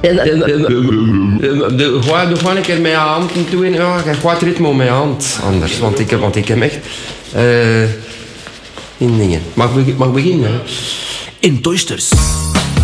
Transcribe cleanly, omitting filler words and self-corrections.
Gewoon een keer met je handen toe. Ja, je gaat ritme met je hand anders. Want ik heb echt... in dingen. Mag beginnen? In Toysters.